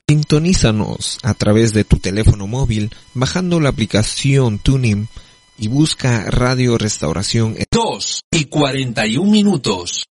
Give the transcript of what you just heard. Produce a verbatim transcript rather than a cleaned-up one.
Sintonízanos a través de tu teléfono móvil bajando la aplicación TuneIn y busca Radio Restauración. Dos y cuarenta y un minutos.